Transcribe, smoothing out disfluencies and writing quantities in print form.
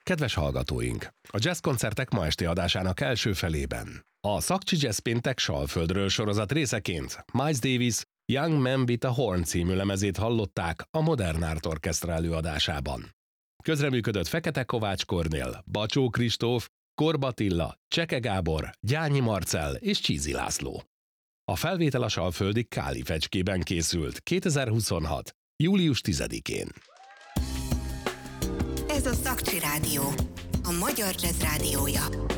Kedves hallgatóink! A jazzkoncertek ma esti adásának első felében a Szakcsi Jazz Péntek Salföldről sorozat részeként Miles Davis Young Man with a Horn című lemezét hallották a Modern Art Orchestra előadásában. Közreműködött Fekete Kovács Kornél, Bacsó Kristóf, Korb Attila, Cseke Gábor, Gyányi Marcell és Csízi László. A felvétel a salföldi Káli Fecskében készült 2026. július 10-én. Ez a Szakcsi Rádió, a magyar jazz rádiója.